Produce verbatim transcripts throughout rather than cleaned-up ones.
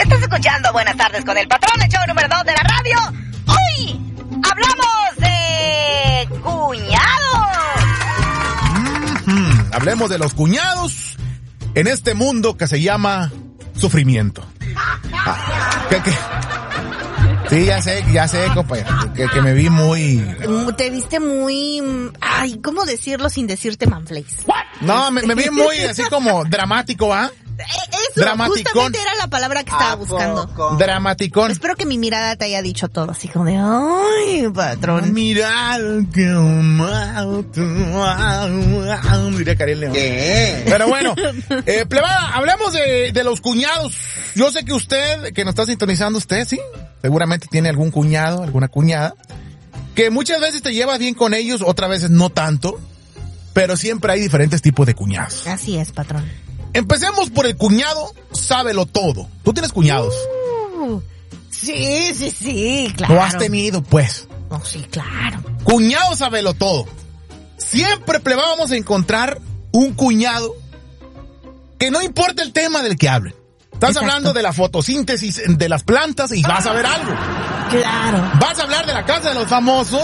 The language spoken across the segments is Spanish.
Estás escuchando Buenas Tardes con el Patrón, el show número dos de la radio. Hoy hablamos de cuñados. Mm-hmm. Hablemos de los cuñados en este mundo que se llama sufrimiento. Ah, ¿qué, qué? Sí, ya sé, ya sé, compañero, que, que me vi muy... Te viste muy... Ay, ¿cómo decirlo sin decirte manflays? No, me, me vi muy así como dramático, ¿va? Eso, justamente era la palabra que estaba buscando. Dramaticón. Espero que mi mirada te haya dicho todo, así como de... Ay, patrón. Mira que amado tú, diría Karen León. ¿Qué? Pero bueno, eh, plebada, hablemos de, de los cuñados. Yo sé que usted, que nos está sintonizando usted, sí, seguramente tiene algún cuñado, alguna cuñada, que muchas veces te llevas bien con ellos, otras veces no tanto, pero siempre hay diferentes tipos de cuñados. Así es, patrón. Empecemos por el cuñado sábelo todo. ¿Tú tienes cuñados? Uh, sí, sí, sí, claro. ¿Lo has tenido, pues? Oh, sí, claro. Cuñado sábelo todo. Siempre plebada vamos a encontrar un cuñado que no importa el tema del que hablen. Estás Exacto. hablando de la fotosíntesis de las plantas y vas a ver algo. Claro. Vas a hablar de la casa de los famosos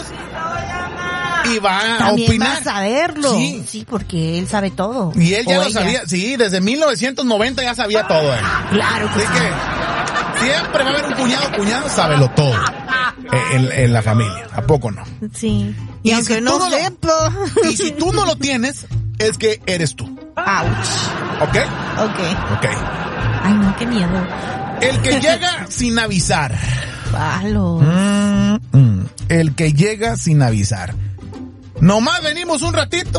y va a También opinar. vas a verlo. Sí. Sí, porque él sabe todo. Y él ya o lo ella. sabía. Sí, desde mil novecientos noventa ya sabía todo él. Claro que Así sí. que siempre va a haber un cuñado, cuñado, sábelo todo. En, en la familia. ¿A poco no? Sí. Y, Y aunque si no tú no lo- sepa. Y si tú no lo tienes, es que eres tú. Ouch. ¿Ok? Ok. Ok. Ay, no, qué miedo. El que llega sin avisar. Palos. Mm, mm. El que llega sin avisar. Nomás venimos un ratito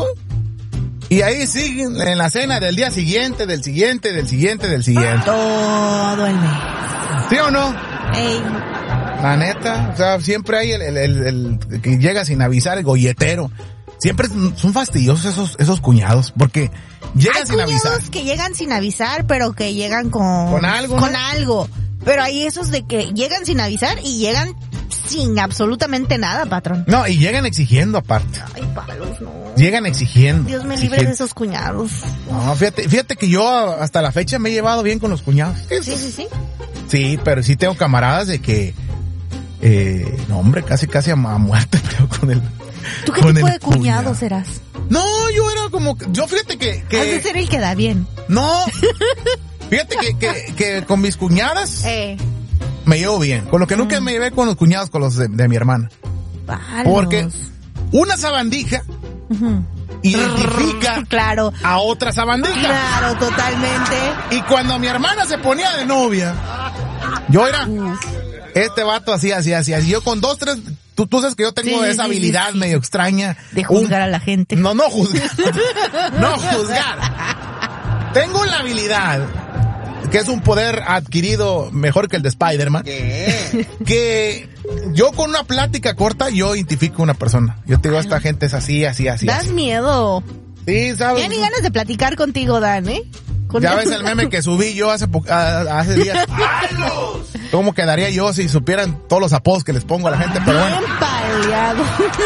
y ahí siguen en la cena del día siguiente, del siguiente, del siguiente, del siguiente. Todo el mes. ¿Sí o no? Ey. La neta, o sea, siempre hay el, el, el, el que llega sin avisar, el golletero. Siempre son fastidiosos esos, esos cuñados, porque llegan Hay sin avisar. cuñados que llegan sin avisar, pero que llegan con... Con algo, Con ¿no? algo. Pero hay esos de que llegan sin avisar y llegan sin absolutamente nada, patrón. No, y llegan exigiendo aparte. Ay, palos, no. Llegan exigiendo. Dios me libre exigiendo. de esos cuñados. No, fíjate, fíjate que yo hasta la fecha me he llevado bien con los cuñados. Sí, sí, sí. Sí, pero sí tengo camaradas de que, eh, no hombre, casi casi a, a muerte, pero con el... ¿Tú qué con tipo el de cuñado cuñado. serás? No, yo era como, yo fíjate que, que Has de ser el que da bien. no, fíjate que, que, que con mis cuñadas Eh. me llevo bien, con lo que nunca Mm. me llevé con los cuñados, con los de, de mi hermana, Palos. porque una sabandija Ujú. identifica Claro. a otra sabandija. Claro, totalmente. Y cuando mi hermana se ponía de novia, yo era, Uf. este vato así, así, así, así. Yo con dos, tres, tú, tú sabes que yo tengo Sí, esa sí, habilidad sí, sí. medio extraña. De juzgar a la gente. No, no juzgar. No juzgar. Tengo la habilidad, que es un poder adquirido mejor que el de Spider-Man, ¿Qué? que yo con una plática corta, yo identifico a una persona. Yo te digo, esta gente es así, así, así. Das así. miedo. Sí, ¿sabes? Ya ni ganas de platicar contigo, Dan, ¿eh? Con Ya ves el meme que subí yo hace po- a- hace días. ¿Cómo quedaría yo si supieran todos los apodos que les pongo a la gente? Pero bueno, Bien paleado.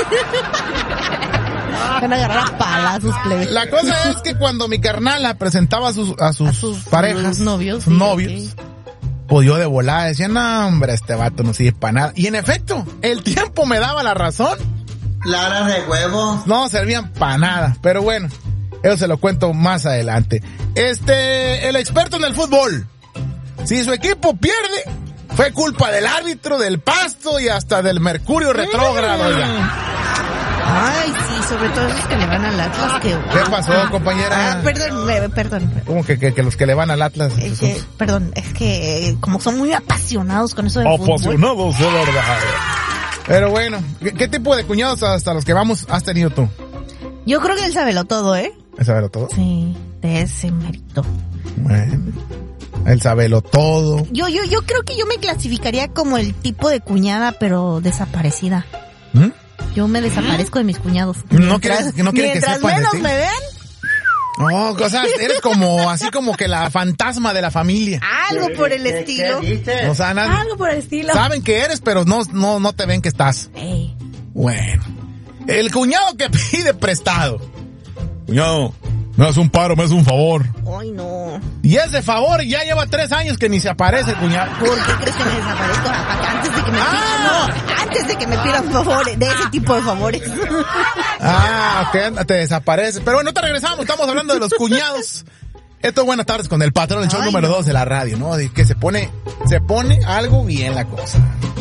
Van a agarrar a palazos, plebe. la cosa es que cuando mi carnala presentaba a sus, a sus, A sus- parejas, sus novios, sus sí, novios, pues yo de volada decía, no hombre, este vato no sirve para nada. Y en efecto, el tiempo me daba la razón. Claras de huevo. No servían para nada, pero bueno, eso se lo cuento más adelante. Este, el experto en el fútbol, si su equipo pierde, fue culpa del árbitro, del pasto y hasta del mercurio retrógrado, oiga. Ay, sí, sobre todo los que le van al Atlas. Que... ¿Qué pasó, compañera? Ah, perdón, eh, perdón. ¿Cómo que, que, que los que le van al Atlas? Es que, perdón, es que eh, como son muy apasionados con eso del fútbol. Apasionados, de verdad. Pero bueno, ¿qué, qué tipo de cuñados hasta los que vamos has tenido tú? Yo creo que él sabelo todo, ¿eh? ¿El sabelo todo? Sí, de ese mérito. Bueno, el sabelo todo. Yo, yo, yo creo que yo me clasificaría como el tipo de cuñada, pero desaparecida. ¿Mm? Yo me desaparezco de mis cuñados. ¿No quieres- que no quieren que mientras sepan de menos ti? me vean, No, o sea, eres como, así como que la fantasma de la familia. algo por el ¿Qué- estilo. ¿Qué dices? O sea, nadie- Algo por el estilo. saben que eres, pero no, no, no te ven que estás. Ey. Bueno. El cuñado que pide prestado. Cuñado, Me das un paro, me das un favor. Ay, no. Y ese favor ya lleva tres años que ni se aparece, cuñado. ¿Por qué crees que me desaparezco? Antes de que me pidan, Ah. no, antes de que me pidan favores, de ese tipo de favores. Ah, ok, te desaparece. Pero bueno, no te regresamos, estamos hablando de los cuñados. Esto es Buenas Tardes con el Patrón, el show Ay, número no. dos de la radio, ¿no? De que se pone, se pone algo bien la cosa.